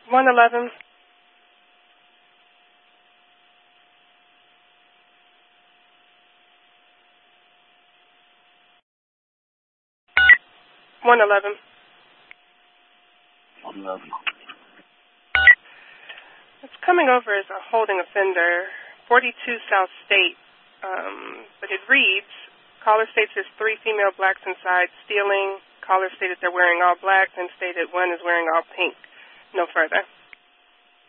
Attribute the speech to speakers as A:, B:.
A: 111. 111.
B: 111.
A: It's coming over as a holding offender, 42 South State, but it reads, caller states there's 3 female blacks inside stealing. Caller stated they're wearing all black, and stated one is wearing all pink. No further.